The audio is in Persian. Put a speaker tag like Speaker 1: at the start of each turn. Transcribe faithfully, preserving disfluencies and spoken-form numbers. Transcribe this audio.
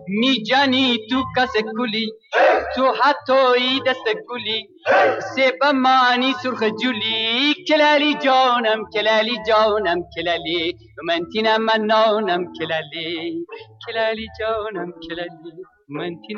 Speaker 1: می جانی تو کس کلی تو حتی دست گلی سیب مانی سرخ جولی کلالی جانم کلالی جانم کلالی من تینم من نانم کلالی کلالی جانم کلالی من تینم